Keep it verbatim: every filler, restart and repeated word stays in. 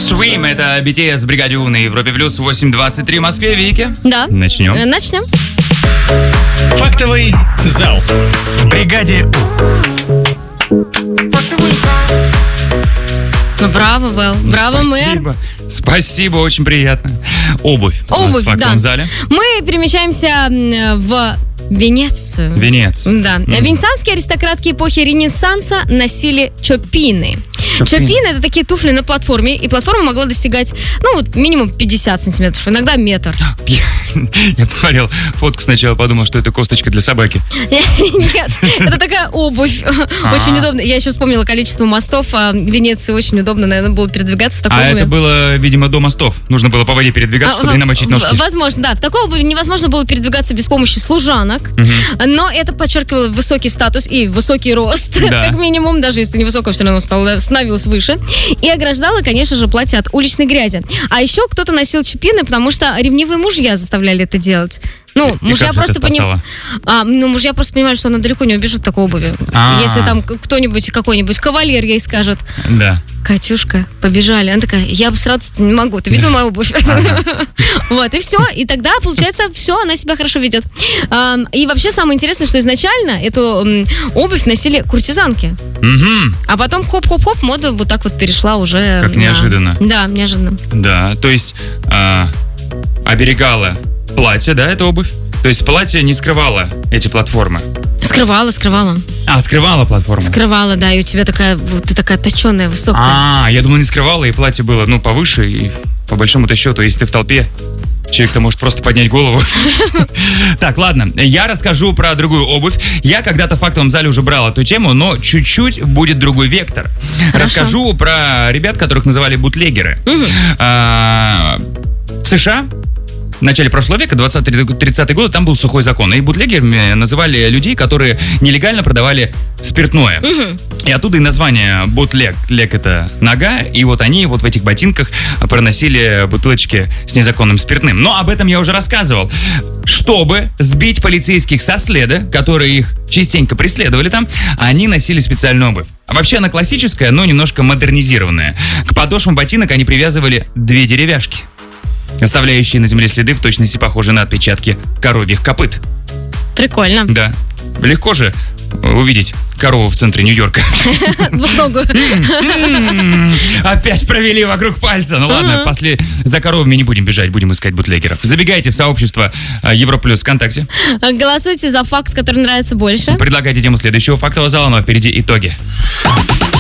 Swim — это би ти эс в бригаде У на Европе плюс восемь двадцать три в Москве. Вики? Да. Начнем. Э, Начнем. Фактовый зал. В бригаде У. Ну, браво, Вэл. Браво, мэр. Спасибо. Спасибо, очень приятно. Обувь. у нас Обувь, в фактовом да. зале. Мы перемещаемся м, в Венецию. Венецию. Да. Мгм. Венецианские аристократки эпохи Ренессанса носили чопины. Чопины. Чопины — это такие туфли на платформе, и платформа могла достигать, ну, вот минимум пятьдесят сантиметров, иногда метр. Я, я посмотрел фотку сначала, подумал, что это косточка для собаки. Нет, это такая обувь. Очень удобно. Я еще вспомнила количество мостов. а В Венеции очень удобно, наверное, было передвигаться в такой А обуви. это было, видимо, до мостов. Нужно было по воде передвигаться, А, чтобы не намочить в- ножки. Возможно, да. В такой обуви невозможно было передвигаться без помощи служанок. Но это подчеркивало высокий статус и высокий рост, Да. как минимум, даже если невысоко, все равно стало- становилось выше. И ограждало, конечно же, платье от уличной грязи. А еще кто-то носил чепины, потому что ревнивые мужья заставляли это делать. Ну, И мужья как же просто это спасало? понимали. А, ну, мужья просто понимали, что она далеко не убежит в такой обуви. А. Если там к- кто-нибудь, какой-нибудь кавалер ей скажет: Да. Катюшка, побежали. Она такая: я бы сразу не могу. Ты видела мою обувь? Вот, и все. И тогда, получается, все, она себя хорошо ведет. Ам, И вообще самое интересное, что изначально эту м, обувь носили куртизанки. Мгм. А потом хоп-хоп-хоп, мода вот так вот перешла уже. Как на- неожиданно. Да, неожиданно. Да, то есть а, оберегала платье, да, эта обувь? То есть платье не скрывало эти платформы? Скрывала, скрывала. А, скрывала платформу? Скрывала, да, и у тебя такая, вот ты такая точеная, высокая. А, я думал, не скрывала, и платье было, ну, повыше, и по большому-то счету, если ты в толпе, человек-то может просто поднять голову. Так, ладно, я расскажу про другую обувь. Я когда-то в фактовом зале уже брал эту тему, но чуть-чуть будет другой вектор. Расскажу про ребят, которых называли бутлегеры. А, В США в начале прошлого века, двадцатые-тридцатые годы, там был сухой закон. И бутлегерами называли людей, которые нелегально продавали спиртное. И оттуда и название бутлег. Лег — это нога. И вот они вот в этих ботинках проносили бутылочки с незаконным спиртным. Но об этом я уже рассказывал. Чтобы сбить полицейских со следа, которые их частенько преследовали там, они носили специальную обувь. А вообще она классическая, но немножко модернизированная. К подошвам ботинок они привязывали две деревяшки, оставляющие на земле следы, в точности похожие на отпечатки коровьих копыт. Прикольно. Да. Легко же увидеть корову в центре Нью-Йорка. Двухногую. Опять провели вокруг пальца. Ну ладно, после за коровами не будем бежать, будем искать бутлегеров. Забегайте в сообщество э, Европлюс ВКонтакте. Голосуйте за факт, который нравится больше. Предлагайте тему следующего фактового зала, но впереди итоги.